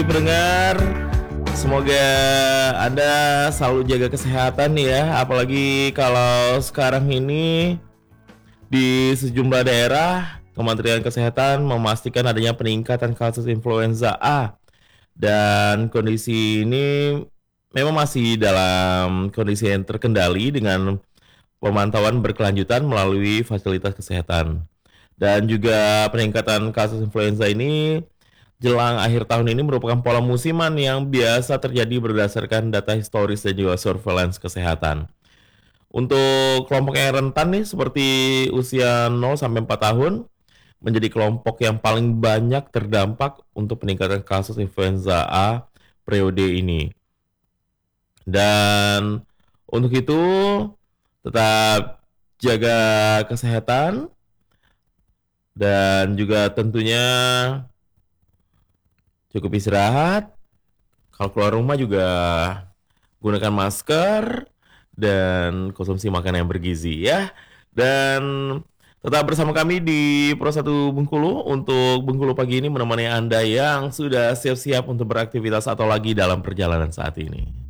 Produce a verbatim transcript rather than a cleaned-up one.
pagi pendengar. Semoga Anda selalu jaga kesehatan ya, apalagi kalau sekarang ini di sejumlah daerah Kementerian Kesehatan memastikan adanya peningkatan kasus influenza A dan kondisi ini memang masih dalam kondisi yang terkendali dengan pemantauan berkelanjutan melalui fasilitas kesehatan. Dan juga peningkatan kasus influenza ini jelang akhir tahun ini merupakan pola musiman yang biasa terjadi berdasarkan data historis dan juga surveillance kesehatan. Untuk kelompok yang rentan nih seperti usia nol sampai empat tahun menjadi kelompok yang paling banyak terdampak untuk peningkatan kasus influenza A periode ini. Dan untuk itu tetap jaga kesehatan dan juga tentunya cukup istirahat. Kalau keluar rumah juga gunakan masker dan konsumsi makanan yang bergizi ya. Dan tetap bersama kami di Pro satu Bengkulu untuk Bengkulu pagi ini menemani Anda yang sudah siap-siap untuk beraktivitas atau lagi dalam perjalanan saat ini.